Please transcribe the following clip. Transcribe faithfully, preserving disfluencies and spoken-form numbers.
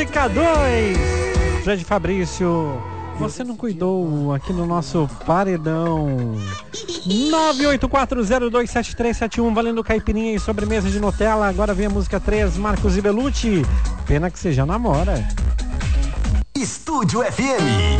Música dois. Fred Fabrício, você não cuidou aqui no nosso paredão. nove oito quatro zero dois sete três sete um, valendo caipirinha e sobremesa de Nutella. Agora vem a música três, Marcos e Belucci. Pena que você já namora. Estúdio F M.